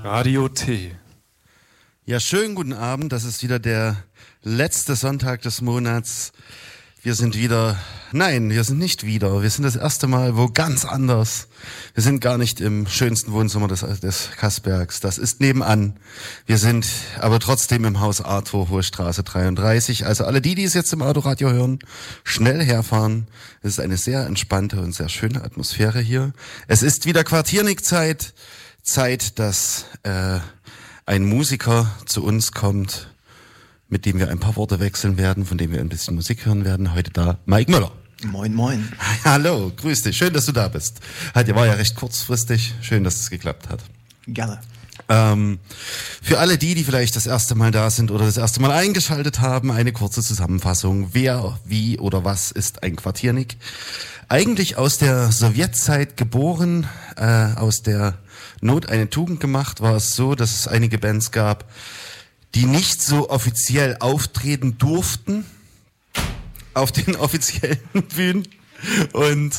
Radio T. Ja, schönen guten Abend. Das ist wieder der letzte Sonntag des Monats. Wir sind nicht wieder. Wir sind das erste Mal wo ganz anders. Wir sind gar nicht im schönsten Wohnzimmer des Kaspergs. Das ist nebenan. Wir sind aber trotzdem im Haus Arthur, Hohe Straße 33. Also alle die es jetzt im Autoradio hören, schnell herfahren. Es ist eine sehr entspannte und sehr schöne Atmosphäre hier. Es ist wieder Quartiernik-Zeit. Zeit, dass ein Musiker zu uns kommt, mit dem wir ein paar Worte wechseln werden, von dem wir ein bisschen Musik hören werden. Heute da Mike Müller. Moin, moin. Hallo, grüß dich. Schön, dass du da bist. War ja recht kurzfristig. Schön, dass es geklappt hat. Gerne. Für alle die vielleicht das erste Mal da sind oder das erste Mal eingeschaltet haben, eine kurze Zusammenfassung. Wer, wie oder was ist ein Quartiernik? Eigentlich aus der Sowjetzeit geboren, aus der Not eine Tugend gemacht, war es so, dass es einige Bands gab, die nicht so offiziell auftreten durften auf den offiziellen Bühnen und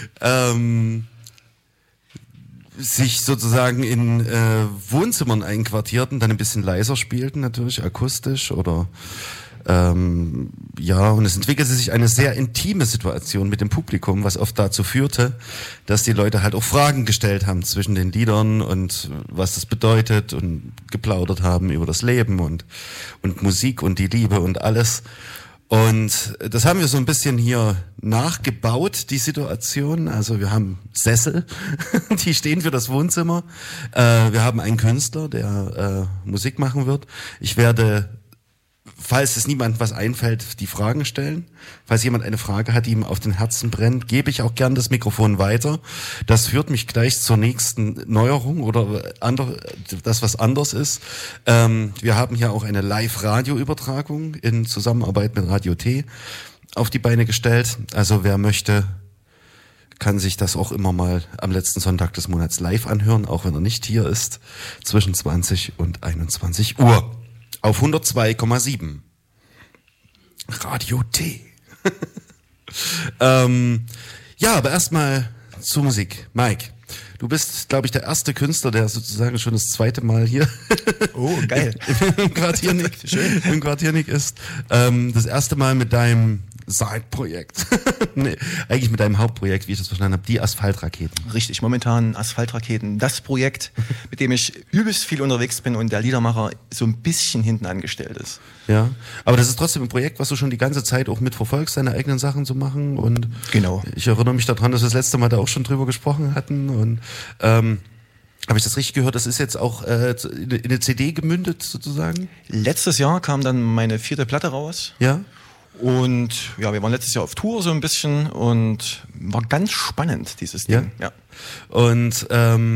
sich sozusagen in Wohnzimmern einquartierten, dann ein bisschen leiser spielten natürlich, akustisch oder und es entwickelte sich eine sehr intime Situation mit dem Publikum, was oft dazu führte, dass die Leute halt auch Fragen gestellt haben zwischen den Liedern und was das bedeutet und geplaudert haben über das Leben und Musik und die Liebe und alles. Und das haben wir so ein bisschen hier nachgebaut, die Situation. Also wir haben Sessel, die stehen für das Wohnzimmer. Wir haben einen Künstler, der Musik machen wird. Ich werde, falls es niemandem was einfällt, die Fragen stellen. Falls jemand eine Frage hat, die ihm auf den Herzen brennt, gebe ich auch gern das Mikrofon weiter. Das führt mich gleich zur nächsten Neuerung oder das, was anders ist. Wir haben hier auch eine Live-Radio-Übertragung in Zusammenarbeit mit Radio T auf die Beine gestellt. Also wer möchte, kann sich das auch immer mal am letzten Sonntag des Monats live anhören, auch wenn er nicht hier ist, zwischen 20 und 21 Uhr. Auf 102,7. Radio T. Aber erstmal zur Musik. Mike, du bist, glaube ich, der erste Künstler, der sozusagen schon das zweite Mal hier im Quartiernik ist. Das erste Mal mit deinem Side-Projekt. Nee, eigentlich mit deinem Hauptprojekt, wie ich das verstanden habe, die Asphaltraketen. Richtig, momentan Asphaltraketen. Das Projekt, mit dem ich übelst viel unterwegs bin und der Liedermacher so ein bisschen hinten angestellt ist. Ja, aber das ist trotzdem ein Projekt, was du schon die ganze Zeit auch mitverfolgst, deine eigenen Sachen zu machen. Und genau. Ich erinnere mich daran, dass wir das letzte Mal da auch schon drüber gesprochen hatten. Und habe ich das richtig gehört? Das ist jetzt auch in eine CD gemündet sozusagen? Letztes Jahr kam dann meine 4. Platte raus. Ja. Und ja, wir waren letztes Jahr auf Tour so ein bisschen und war ganz spannend, dieses Ding. Ja. Und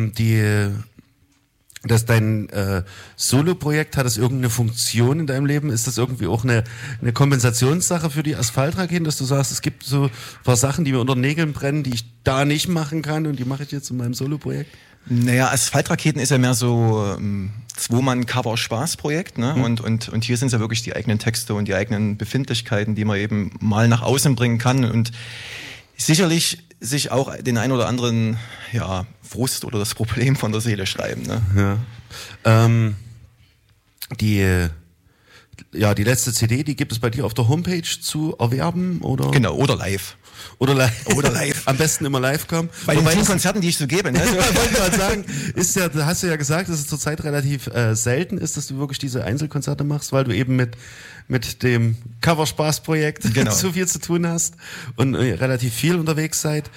dein Solo-Projekt, hat das irgendeine Funktion in deinem Leben? Ist das irgendwie auch eine Kompensationssache für die Asphaltraketen, dass du sagst, es gibt so ein paar Sachen, die mir unter den Nägeln brennen, die ich da nicht machen kann und die mache ich jetzt in meinem Solo-Projekt? Naja, Asphaltraketen ist ja mehr so Zwei-Mann-Cover-Spaß-Projekt, ne? Und hier sind es ja wirklich die eigenen Texte und die eigenen Befindlichkeiten, die man eben mal nach außen bringen kann und sicherlich sich auch den ein oder anderen Frust oder das Problem von der Seele schreiben. Ne? Ja. Die letzte CD, die gibt es bei dir auf der Homepage zu erwerben, oder? Genau, oder live. Oder live. Am besten immer live kommen. Bei den 10 Konzerten, die ich so gebe. Ne? Wollte gerade sagen, da hast du ja gesagt, dass es zurzeit relativ selten ist, dass du wirklich diese Einzelkonzerte machst, weil du eben mit dem Coverspaß-Projekt so viel zu tun hast und relativ viel unterwegs seid.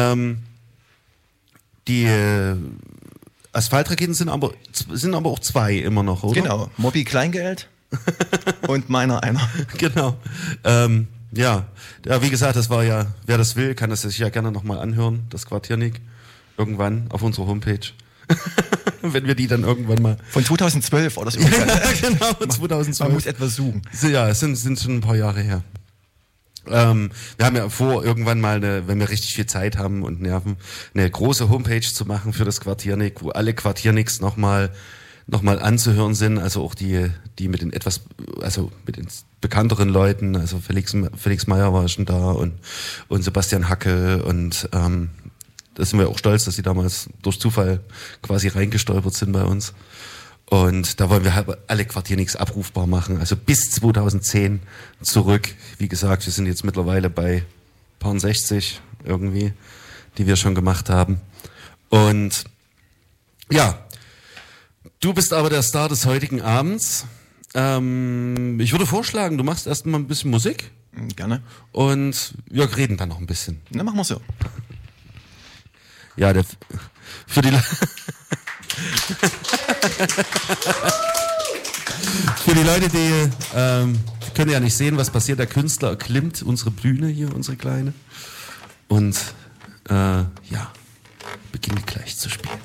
Die Asphaltraketen sind aber auch 2 immer noch, oder? Genau, Mobby Kleingeld und meiner einer. Genau. Ja, wie gesagt, das war ja, wer das will, kann das sich ja gerne nochmal anhören, das Quartiernik, irgendwann auf unserer Homepage. Wenn wir die dann irgendwann mal... Von 2012 oder so. Ja, genau, 2012. Man muss etwas suchen. Ja, es sind schon ein paar Jahre her. Wir haben ja vor, irgendwann mal, wenn wir richtig viel Zeit haben und Nerven, eine große Homepage zu machen für das Quartiernik, wo alle Quartierniks nochmal anzuhören sind, also auch die mit den mit den bekannteren Leuten, also Felix Meyer war schon da und Sebastian Hackel und da sind wir auch stolz, dass die damals durch Zufall quasi reingestolpert sind bei uns. Und da wollen wir halt alle Quartiernicks abrufbar machen. Also bis 2010 zurück. Wie gesagt, wir sind jetzt mittlerweile bei paar 60 irgendwie, die wir schon gemacht haben. Und ja, du bist aber der Star des heutigen Abends. Ich würde vorschlagen, du machst erstmal ein bisschen Musik. Gerne. Und wir reden dann noch ein bisschen. Na, machen wir so. Ja, für die Leute, die können ja nicht sehen, was passiert. Der Künstler erklimmt unsere Bühne hier, unsere kleine. Und ja, beginnt gleich zu spielen.